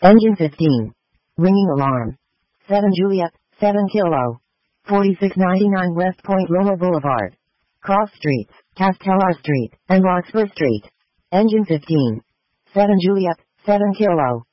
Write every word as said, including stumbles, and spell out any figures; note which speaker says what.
Speaker 1: Engine fifteen. Ringing alarm. seven Juliet, seven Kilo. forty-six ninety-nine West Point Romo Boulevard. Cross Streets, Castellar Street, and Larkspur Street. Engine fifteen. seven Juliet, seven Kilo.